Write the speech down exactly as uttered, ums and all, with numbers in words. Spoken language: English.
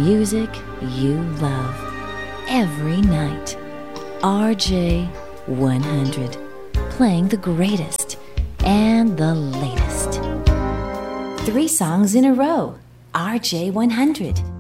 music you love every night. R J one hundred, playing the greatest and the latest. Three songs in a row. R J one hundred.